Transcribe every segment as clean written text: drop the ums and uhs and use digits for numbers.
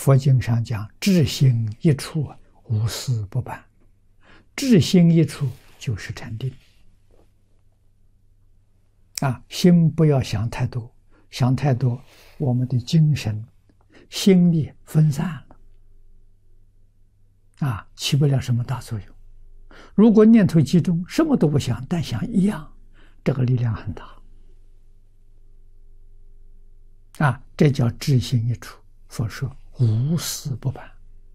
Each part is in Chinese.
佛经上讲，至心一处，无事不办。至心一处就是禅定。心不要想太多，想太多，我们的精神、心力分散了，起不了什么大作用。如果念头集中，什么都不想，但想一样，这个力量很大。这叫至心一处。佛说无事不办。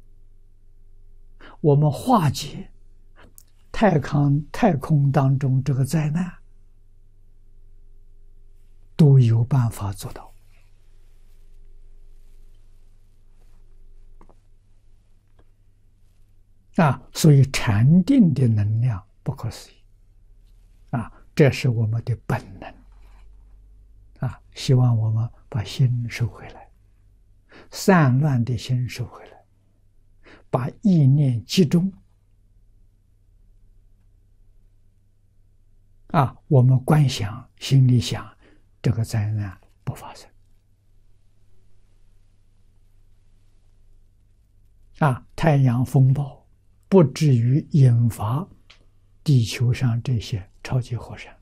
我们化解太空当中这个灾难，都有办法做到。所以禅定的能量不可思议。这是我们的本能。希望我们把心收回来，散乱的心收回来，把意念集中。我们观想，心里想，这个灾难不发生。太阳风暴不至于引发地球上这些超级火山。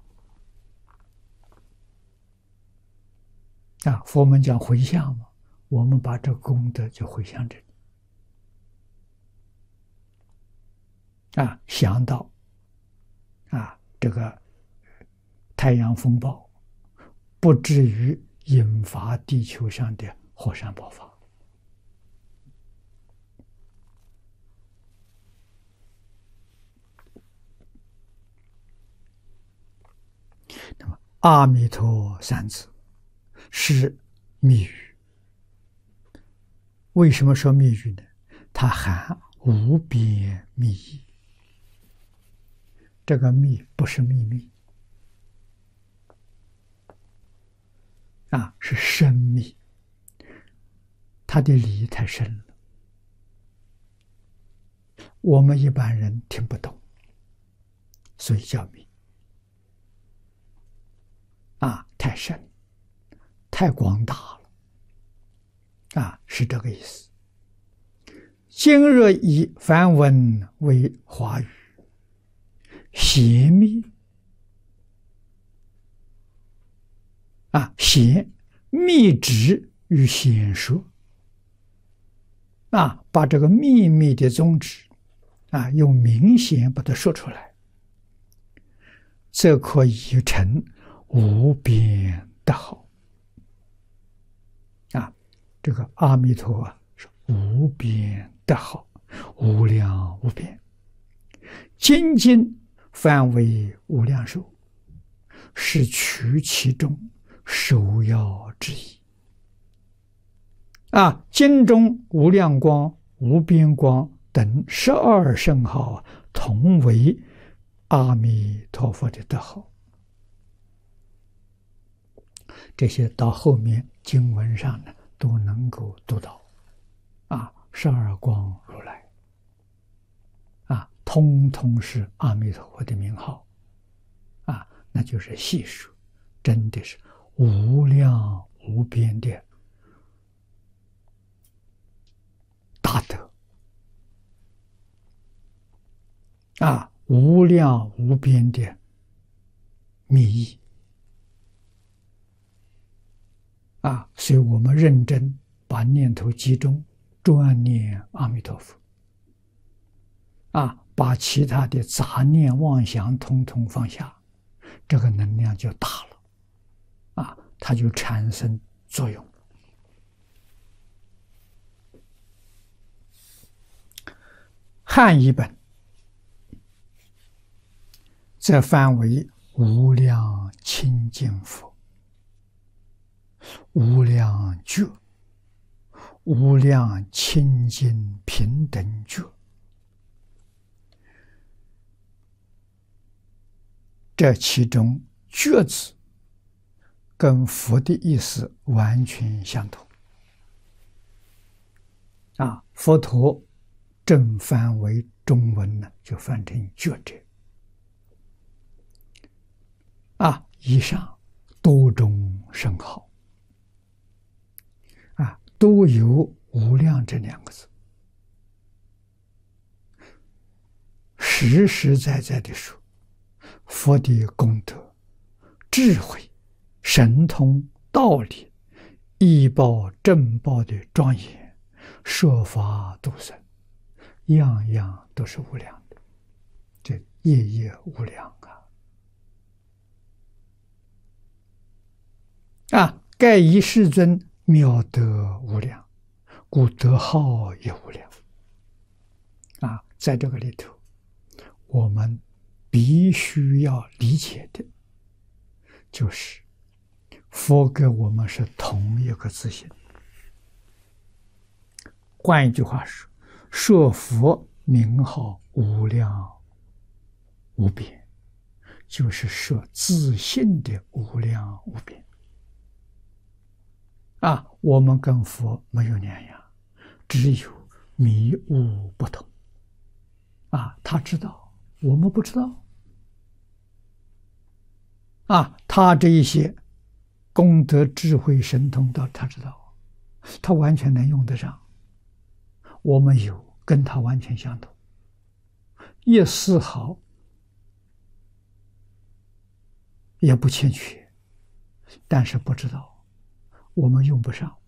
佛门讲回向嘛，我们把这个功德就回向这里。想到这个太阳风暴不至于引发地球上的火山爆发。那么阿弥陀三字是密语。为什么说密语呢？它含无边密意。这个密不是秘密，是深密，它的理太深了，我们一般人听不懂，所以叫密。太深，太广大了，是这个意思。今日以梵文为华语，显密。显密旨与显说。把这个秘密的宗旨用明显把它说出来，则可以成无边德好。这个阿弥陀是无边德好，无量无边，精进范围无量寿，是取其中首要之一。经中无量光、无边光等12圣号同为阿弥陀佛的德好。这些到后面经文上呢，都能够读到。12光如来，通通是阿弥陀佛的名号。那就是细数，真的是无量无边的大德。无量无边的密意。所以我们认真把念头集中，专念阿弥陀佛。把其他的杂念妄想统统放下，这个能量就大了，它就产生作用。汉译本则翻为无量清净佛、无量觉、无量清净平等觉。这其中觉字跟佛的意思完全相同。佛陀正翻为中文呢，就翻成觉者。以上多种圣号， 都有无量这两个字，实实在在的说，佛的功德、智慧、神通、道理、医报正报的庄严，说法度生，样样都是无量的，这业业无量啊！盖以世尊妙德无量，故德号也无量啊！在这个里头，我们必须要理解的，就是佛给我们是同一个自性。换一句话说，说佛名号无量无边，就是说自性的无量无边啊！我们跟佛没有两样，只有迷悟不同啊！他知道，我们不知道啊！他这一些功德、智慧、神通道，他知道，他完全能用得上。我们有，跟他完全相同，一丝毫也不欠缺，但是不知道，我们用不上，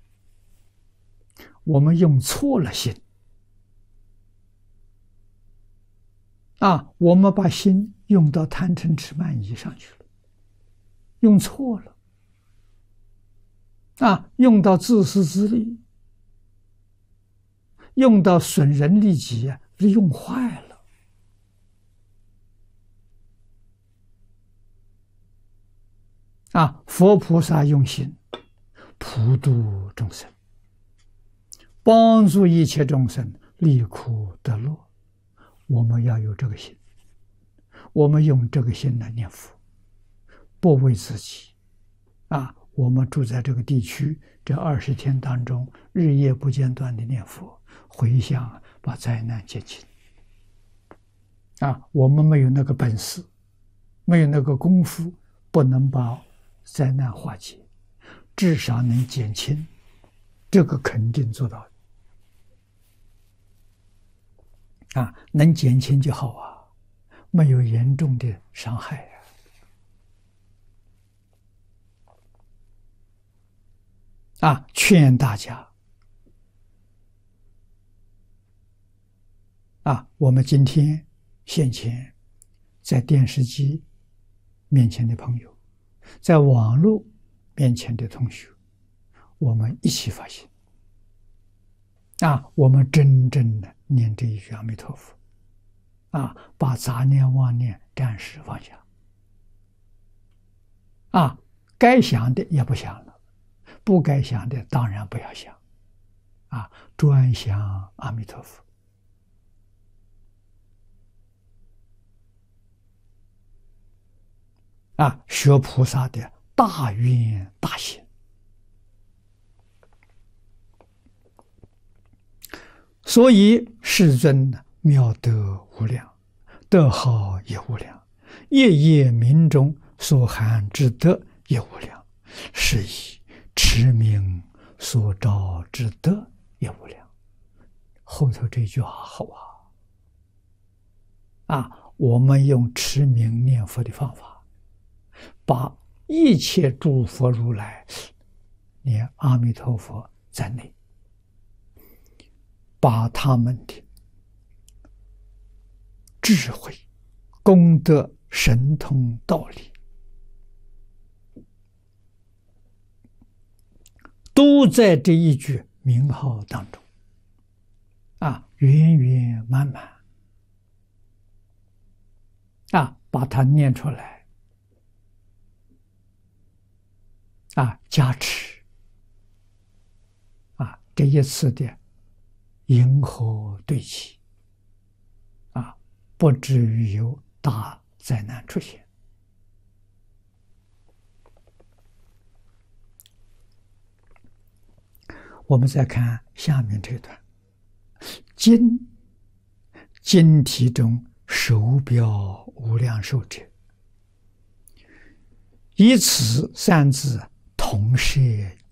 我们用错了心啊！我们把心用到贪嗔痴慢疑上去了，用错了啊！用到自私自利，用到损人利己啊，用坏了啊！佛菩萨用心普度众生，帮助一切众生离苦得乐。我们要有这个心，我们用这个心来念佛，不为自己啊！我们住在这个地区，这20天当中，日夜不间断的念佛，回向把灾难减轻啊！我们没有那个本事，没有那个功夫，不能把灾难化解，至少能减轻，这个肯定做到的啊！能减轻就好啊，没有严重的伤害啊！劝大家啊，我们今天现前在电视机面前的朋友，在网络面前的同学，我们一起发心啊！我们真正的念这一句阿弥陀佛啊，把杂念妄念暂时放下啊，该想的也不想了，不该想的当然不要想啊，专想阿弥陀佛啊，学菩萨的大愿大行。所以世尊妙德无量，德号也无量，夜夜明中所含之德也无量，是以持名所招之德也无量。后头这句话好啊！我们用持名念佛的方法，把一切诸佛如来，连阿弥陀佛在内，把他们的智慧、功德、神通、道理，都在这一句名号当中啊，圆圆满满啊，把它念出来啊，加持啊，这一次的迎合对齐啊，不至于有大灾难出现。我们再看下面这段经题中手表无量寿者，以此三字同摄